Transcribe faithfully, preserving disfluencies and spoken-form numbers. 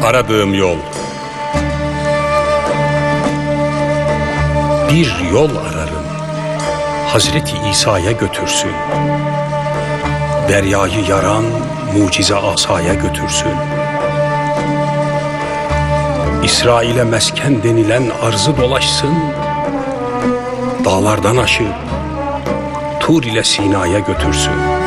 Aradığım yol. Bir yol ararım, Hazreti İsa'ya götürsün. Deryayı yaran mucize asaya götürsün. İsrail'e mesken denilen arzı dolaşsın. Dağlardan aşıp Tur ile Sina'ya götürsün.